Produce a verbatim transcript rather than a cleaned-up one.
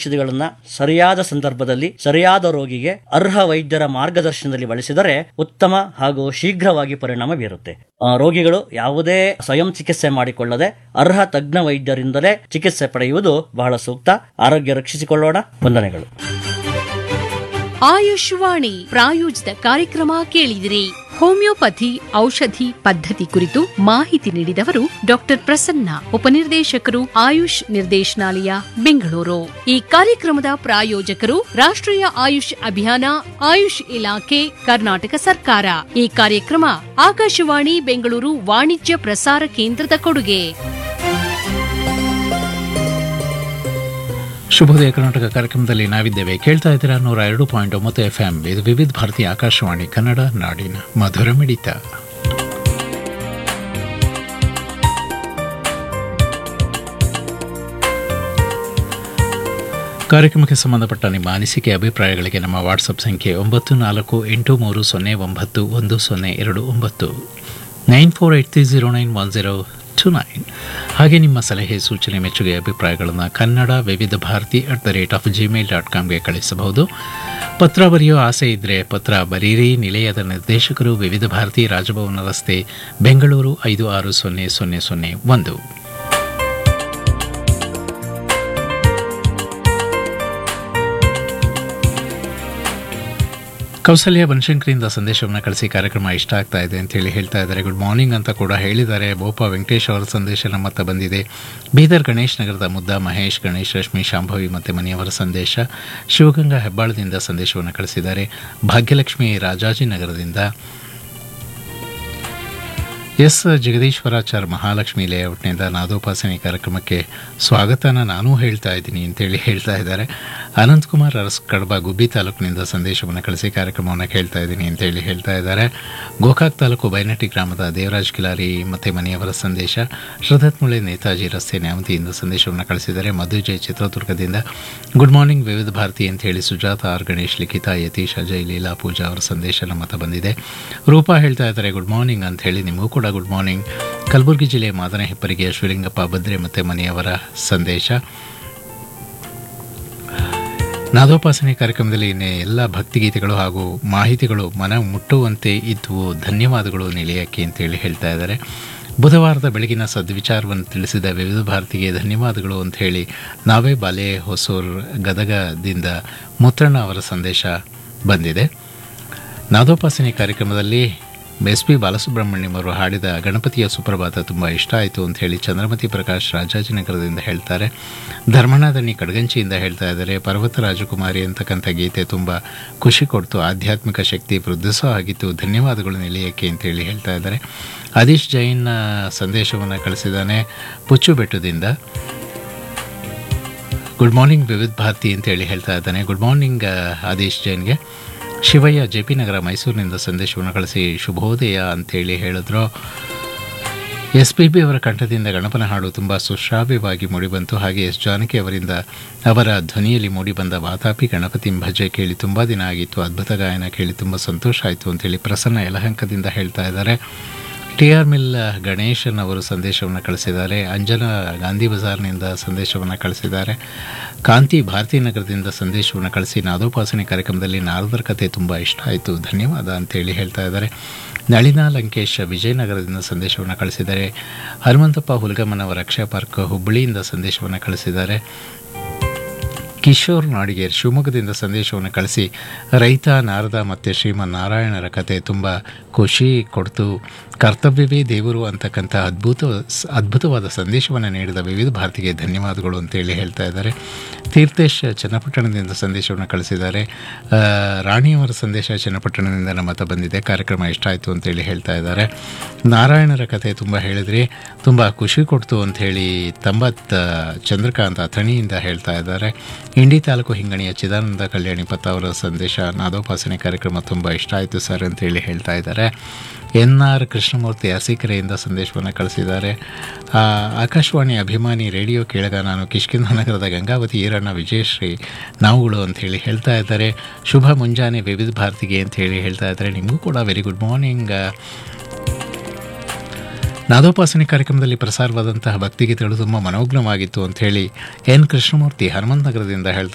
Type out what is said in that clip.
ಔಷಧಿಗಳನ್ನ ಸರಿಯಾದ ಸಂದರ್ಭದಲ್ಲಿ ಸರಿಯಾದ ರೋಗಿಗೆ ಅರ್ಹ ವೈದ್ಯರ ಮಾರ್ಗದರ್ಶನದಲ್ಲಿ ಬಳಸಿದರೆ ಉತ್ತಮ ಹಾಗೂ ಶೀಘ್ರವಾಗಿ ಪರಿಣಾಮ ಬೀರುತ್ತೆ. ರೋಗಿಗಳು ಯಾವುದೇ ಸ್ವಯಂ ಚಿಕಿತ್ಸೆ ಮಾಡಿಕೊಳ್ಳದೆ ಅರ್ಹ ತಜ್ಞ ವೈದ್ಯರಿಂದಲೇ ಚಿಕಿತ್ಸೆ ಪಡೆಯುವುದು ಬಹಳ ಸೂಕ್ತ. ಆರೋಗ್ಯ ರಕ್ಷಿಸಿಕೊಳ್ಳೋಣ. ವಂದನೆಗಳು. ಆಯುಷ್ವಾಣಿ ಪ್ರಾಯೋಜಿತ ಕಾರ್ಯಕ್ರಮ ಕೇಳಿದಿರಿ. ಹೋಮಿಯೋಪತಿ ಔಷಧಿ ಪದ್ಧತಿ ಕುರಿತು ಮಾಹಿತಿ ನೀಡಿದವರು ಡಾಕ್ಟರ್ ಪ್ರಸನ್ನ, ಉಪನಿರ್ದೇಶಕರು ಆಯುಷ್ ನಿರ್ದೇಶನಾಲಯ, ಬೆಂಗಳೂರು. ಈ ಕಾರ್ಯಕ್ರಮದ ಪ್ರಾಯೋಜಕರು ರಾಷ್ಟ್ರೀಯ ಆಯುಷ್ ಅಭಿಯಾನ, ಆಯುಷ್ ಇಲಾಖೆ, ಕರ್ನಾಟಕ ಸರ್ಕಾರ. ಈ ಕಾರ್ಯಕ್ರಮ ಆಕಾಶವಾಣಿ ಬೆಂಗಳೂರು ವಾಣಿಜ್ಯ ಪ್ರಸಾರ ಕೇಂದ್ರದ ಕೊಡುಗೆ. ಶುಭೋದಯ ಕರ್ನಾಟಕ ಕಾರ್ಯಕ್ರಮದಲ್ಲಿ ನಾವಿದ್ದೇವೆ. ಕೇಳ್ತಾ ಇದ್ದೀರಾ ನೂರ ಎರಡು ಪಾಯಿಂಟ್ ಒಂಬತ್ತು ಎಫ್ ಎಂ. ಇದು ವಿವಿಧ ಭಾರತಿ ಆಕಾಶವಾಣಿ ಕನ್ನಡ, ನಾಡಿನ ಮಧುರ ಮಿಡಿತ. ಕಾರ್ಯಕ್ರಮಕ್ಕೆ ಸಂಬಂಧಪಟ್ಟ ನಿಮ್ಮ ಅನಿಸಿಕೆ ಅಭಿಪ್ರಾಯಗಳಿಗೆ ನಮ್ಮ ವಾಟ್ಸಪ್ ಸಂಖ್ಯೆ ಒಂಬತ್ತು ನಾಲ್ಕು ಎಂಟು ಮೂರು ಸೊನ್ನೆ ಒಂಬತ್ತು ಒಂದು ಸೊನ್ನೆ ಎರಡು ಒಂಬತ್ತು nine four eight three zero nine one zero to nine. ಹಾಗೆ ನಿಮ್ಮ ಸಲಹೆ, ಸೂಚನೆ, ಮೆಚ್ಚುಗೆ, ಅಭಿಪ್ರಾಯಗಳನ್ನು ಕನ್ನಡ ವಿವಿಧ Bharati at the rate of Gmail dot ಕಾಮ್ಗೆ ಕಳಿಸಬಹುದು. ಪತ್ರ ಬರೆಯೋ ಆಸೆ ಇದ್ದರೆ ಪತ್ರ ಬರೀರಿ. ನಿಲಯದ ನಿರ್ದೇಶಕರು ವಿವಿಧ ಭಾರತಿ, ರಾಜಭವನ ರಸ್ತೆ, ಬೆಂಗಳೂರು ಐದು ಆರು ಸೊನ್ನೆ ಸೊನ್ನೆ ಸೊನ್ನೆ ಒಂದು. ಕೌಸಲ್ಯ ಬನಶಂಕರಿಯಿಂದ ಸಂದೇಶವನ್ನು ಕಳಿಸಿ ಕಾರ್ಯಕ್ರಮ ಇಷ್ಟ ಆಗ್ತಾ ಇದೆ ಅಂತೇಳಿ ಹೇಳ್ತಾ ಇದ್ದಾರೆ. ಗುಡ್ ಮಾರ್ನಿಂಗ್ ಅಂತ ಕೂಡ ಹೇಳಿದ್ದಾರೆ. ಬೋಪ ವೆಂಕಟೇಶ್ ಅವರ ಸಂದೇಶ ನಮ್ಮ ಹತ್ರ ಬಂದಿದೆ. ಬೀದರ್ ಗಣೇಶ್ ನಗರದ ಮುದ್ದ ಮಹೇಶ್, ಗಣೇಶ್, ರಶ್ಮಿ, ಶಾಂಭವಿ ಮತ್ತು ಮನೆಯವರ ಸಂದೇಶ. ಶಿವಗಂಗಾ ಹೆಬ್ಬಾಳದಿಂದ ಸಂದೇಶವನ್ನು ಕಳಿಸಿದ್ದಾರೆ. ಭಾಗ್ಯಲಕ್ಷ್ಮಿ ರಾಜಾಜಿನಗರದಿಂದ. ಎಸ್ ಜಗದೀಶ್ವರಾಚಾರ್ ಮಹಾಲಕ್ಷ್ಮಿ ಲೇಔಟ್ನಿಂದ ನಾದೋಪಾಸನೆ ಕಾರ್ಯಕ್ರಮಕ್ಕೆ ಸ್ವಾಗತನ ನಾನೂ ಹೇಳ್ತಾ ಇದ್ದೀನಿ ಅಂತೇಳಿ ಹೇಳ್ತಾ ಇದ್ದಾರೆ. ಅನಂತಕುಮಾರ್ ಅರಸ್ ಕಡಬ ಗುಬ್ಬಿ ತಾಲೂಕಿನಿಂದ ಸಂದೇಶವನ್ನು ಕಳಿಸಿ ಕಾರ್ಯಕ್ರಮವನ್ನು ಕೇಳ್ತಾ ಇದ್ದೀನಿ ಅಂತೇಳಿ ಹೇಳ್ತಾ ಇದ್ದಾರೆ. ಗೋಕಾಕ್ ತಾಲೂಕು ಬೈನಟ್ಟಿ ಗ್ರಾಮದ ದೇವರಾಜ್ ಕಿಲಾರಿ ಮತ್ತು ಮನೆಯವರ ಸಂದೇಶ. ಶ್ರದ್ಧತ್ಮುಳೆ ನೇತಾಜಿ ರಸ್ತೆ ನ್ಯಾಮತಿಯಿಂದ ಸಂದೇಶವನ್ನು ಕಳಿಸಿದ್ದಾರೆ. ಮಧುಜಯ್ ಚಿತ್ರದುರ್ಗದಿಂದ ಗುಡ್ ಮಾರ್ನಿಂಗ್ ವಿವಿಧ ಭಾರತಿ ಅಂತ ಹೇಳಿ ಸುಜಾತ ಆರ್, ಗಣೇಶ್, ಲಿಖಿತಾ, ಯತೀಶ್, ಅಜಯ್, ಲೀಲಾ, ಪೂಜಾ ಅವರ ಸಂದೇಶ ನಮ್ಮ ಹತ್ರ ಬಂದಿದೆ. ರೂಪಾ ಹೇಳ್ತಾ ಇದ್ದಾರೆ ಗುಡ್ ಮಾರ್ನಿಂಗ್ ಅಂತ ಹೇಳಿ. ನಿಮಗೂ ಕೂಡ ಗುಡ್ ಮಾರ್ನಿಂಗ್. ಕಲಬುರಗಿ ಜಿಲ್ಲೆ ಮಾದನ ಹೆಪ್ಪರಿಗೆ ಶಿವಲಿಂಗಪ್ಪ ಬದ್ರೆ ಮತ್ತು ಮನೆಯವರ ಸಂದೇಶ. ನಾದೋಪಾಸನೆ ಕಾರ್ಯಕ್ರಮದಲ್ಲಿ ಎಲ್ಲ ಭಕ್ತಿಗೀತೆಗಳು ಹಾಗೂ ಮಾಹಿತಿಗಳು ಮನ ಮುಟ್ಟುವಂತೆ ಇದ್ವು. ಧನ್ಯವಾದಗಳು ನಿಲಯಕ್ಕೆ ಅಂತೇಳಿ ಹೇಳ್ತಾ ಇದ್ದಾರೆ. ಬುಧವಾರದ ಬೆಳಗಿನ ಸದ್ವಿಚಾರವನ್ನು ತಿಳಿಸಿದ ವಿವಿಧ ಭಾರತಿಗೆ ಧನ್ಯವಾದಗಳು ಅಂತ ಹೇಳಿ ನಾವೇ ಬಾಲೆ ಹೊಸೂರ್ ಗದಗದಿಂದ ಮುತ್ತಣ್ಣ ಅವರ ಸಂದೇಶ ಬಂದಿದೆ. ನಾದೋಪಾಸನೆ ಕಾರ್ಯಕ್ರಮದಲ್ಲಿ ಎಸ್ ಪಿ ಬಾಲಸುಬ್ರಹ್ಮಣ್ಯಂ ಅವರು ಹಾಡಿದ ಗಣಪತಿಯ ಸುಪ್ರಭಾತ ತುಂಬ ಇಷ್ಟ ಆಯಿತು ಅಂತ ಹೇಳಿ ಚಂದ್ರಮತಿ ಪ್ರಕಾಶ್ ರಾಜಾಜಿನಗರದಿಂದ ಹೇಳ್ತಾರೆ. ಧರ್ಮನಾದಣ್ಣಿ ಕಡಗಂಚಿಯಿಂದ ಹೇಳ್ತಾ ಇದ್ದಾರೆ. ಪರ್ವತ ರಾಜಕುಮಾರಿ ಅಂತಕ್ಕಂಥ ಗೀತೆ ತುಂಬ ಖುಷಿ ಕೊಡ್ತು, ಆಧ್ಯಾತ್ಮಿಕ ಶಕ್ತಿ ವೃದ್ಧಿಸೋ ಆಗಿತ್ತು. ಧನ್ಯವಾದಗಳು ನಿಲಯಕ್ಕೆ ಅಂತೇಳಿ ಹೇಳ್ತಾ ಇದ್ದಾರೆ. ಆದೀಶ್ ಜೈನ್ ಸಂದೇಶವನ್ನು ಕಳಿಸಿದ್ದಾನೆ ಪುಚ್ಚು ಬೆಟ್ಟದಿಂದ. ಗುಡ್ ಮಾರ್ನಿಂಗ್ ವಿವಿಧ ಭಾರತಿ ಅಂತೇಳಿ ಹೇಳ್ತಾ ಇದ್ದಾನೆ. Good morning Aadish ಜೈನ್ಗೆ. Shivaiah J P ನಗರ ಮೈಸೂರಿನಿಂದ ಸಂದೇಶವನ್ನು ಕಳಿಸಿ ಶುಭೋದಯ ಅಂತೇಳಿ ಹೇಳಿದ್ರು. ಎಸ್ ಪಿ ಬಿ ಅವರ ಕಂಠದಿಂದ ಗಣಪನ ಹಾಡು ತುಂಬ ಸುಶ್ರಾವ್ಯವಾಗಿ ಮೂಡಿಬಂತು. ಹಾಗೆ ಎಸ್ ಜಾನಕಿ ಅವರಿಂದ ಅವರ ಧ್ವನಿಯಲ್ಲಿ ಮೂಡಿಬಂದ ವಾತಾಪಿ ಗಣಪತಿ ಭಜೆ ಕೇಳಿ ತುಂಬ ದಿನ ಆಗಿತ್ತು. ಅದ್ಭುತ ಗಾಯನ ಕೇಳಿ ತುಂಬ ಸಂತೋಷ ಆಯಿತು ಅಂತೇಳಿ ಪ್ರಸನ್ನ ಯಲಹಂಕದಿಂದ ಹೇಳ್ತಾ ಇದ್ದಾರೆ. ಟಿ ಆರ್ ಮಿಲ್ ಗಣೇಶನ್ ಅವರು ಸಂದೇಶವನ್ನು ಕಳಿಸಿದ್ದಾರೆ. ಅಂಜನಾ ಗಾಂಧಿ ಬಜಾರ್ನಿಂದ ಸಂದೇಶವನ್ನು ಕಳಿಸಿದ್ದಾರೆ. ಕಾಂತಿ ಭಾರತೀನಗರದಿಂದ ಸಂದೇಶವನ್ನು ಕಳಿಸಿ ನಾದೋಪಾಸನೆ ಕಾರ್ಯಕ್ರಮದಲ್ಲಿ ನಾರದರ ಕಥೆ ತುಂಬ ಇಷ್ಟ ಆಯಿತು, ಧನ್ಯವಾದ ಅಂತೇಳಿ ಹೇಳ್ತಾ ಇದ್ದಾರೆ. ನಳಿನಾ ಲಂಕೇಶ್ ವಿಜಯನಗರದಿಂದ ಸಂದೇಶವನ್ನು ಕಳಿಸಿದ್ದಾರೆ. ಹನುಮಂತಪ್ಪ ಹುಲ್ಗಮ್ಮನವರ ರಕ್ಷಾ ಪಾರ್ಕ್ ಹುಬ್ಬಳ್ಳಿಯಿಂದ ಸಂದೇಶವನ್ನು ಕಳಿಸಿದ್ದಾರೆ. ಕಿಶೋರ್ ನಾಡಿಗೇರ್ ಶಿವಮೊಗ್ಗದಿಂದ ಸಂದೇಶವನ್ನು ಕಳಿಸಿ ರೈತ, ನಾರದ ಮತ್ತು ಶ್ರೀಮನ್ ನಾರಾಯಣರ ಕತೆ ತುಂಬ ಖುಷಿ ಕೊಡ್ತು, ಕರ್ತವ್ಯವೇ ದೇವರು ಅಂತಕ್ಕಂಥ ಅದ್ಭುತ ಅದ್ಭುತವಾದ ಸಂದೇಶವನ್ನು ನೀಡಿದ ವಿವಿಧ ಭಾರತಿಗೆ ಧನ್ಯವಾದಗಳು ಅಂತೇಳಿ ಹೇಳ್ತಾ ಇದ್ದಾರೆ. ತೀರ್ಥೇಶ್ ಚನ್ನಪಟ್ಟಣದಿಂದ ಸಂದೇಶವನ್ನು ಕಳಿಸಿದ್ದಾರೆ. ರಾಣಿಯವರ ಸಂದೇಶ ಚನ್ನಪಟ್ಟಣದಿಂದ ನಮ್ಮ ಹತ್ರ ಬಂದಿದೆ. ಕಾರ್ಯಕ್ರಮ ಇಷ್ಟ ಆಯಿತು ಅಂತೇಳಿ ಹೇಳ್ತಾ ಇದ್ದಾರೆ. ನಾರಾಯಣರ ಕತೆ ತುಂಬ ಹೇಳಿದ್ರಿ, ತುಂಬ ಖುಷಿ ಕೊಡ್ತು ಅಂಥೇಳಿ ತಂಬತ್ ಚಂದ್ರಕಾಂತ್ ಅಥಣಿಯಿಂದ ಹೇಳ್ತಾ ಇದ್ದಾರೆ. ಇಂಡಿ ತಾಲೂಕು ಹಿಂಗಣಿಯ ಚಿದಾನಂದ ಕಲ್ಯಾಣಿ ಪತ್ತ ಅವರ ಸಂದೇಶ ನಾದೋಪಾಸನೆ ಕಾರ್ಯಕ್ರಮ ತುಂಬ ಇಷ್ಟ ಆಯಿತು ಸರ್ ಅಂತೇಳಿ ಹೇಳ್ತಾ ಇದ್ದಾರೆ. ಎನ್ ಆರ್ ಕೃಷ್ಣಮೂರ್ತಿ ಅರಸೀಕೆರೆಯಿಂದ ಸಂದೇಶವನ್ನು ಕಳಿಸಿದ್ದಾರೆ. ಆಕಾಶವಾಣಿ ಅಭಿಮಾನಿ ರೇಡಿಯೋ ಕೇಳಗ ನಾನು ಕಿಷ್ಕಿಂಧ ನಗರದ ಗಂಗಾವತಿ ಈರಣ್ಣ ವಿಜಯಶ್ರೀ ನಾವುಗಳು ಅಂಥೇಳಿ ಹೇಳ್ತಾ ಇದ್ದಾರೆ. ಶುಭ ಮುಂಜಾನೆ ವಿವಿಧ ಭಾರತಿಗೆ ಅಂಥೇಳಿ ಹೇಳ್ತಾ ಇದ್ದಾರೆ. ನಿಮಗೂ ಕೂಡ ವೆರಿ ಗುಡ್ ಮಾರ್ನಿಂಗ್. ನಾದೋಪಾಸನೆ ಕಾರ್ಯಕ್ರಮದಲ್ಲಿ ಪ್ರಸಾರವಾದಂತಹ ಭಕ್ತಿಗೀತೆಗಳು ತುಂಬ ಮನೋಜ್ಞವಾಗಿತ್ತು ಅಂಥೇಳಿ ಎನ್ ಕೃಷ್ಣಮೂರ್ತಿ ಹನುಮಂತ ನಗರದಿಂದ ಹೇಳ್ತಾರೆ.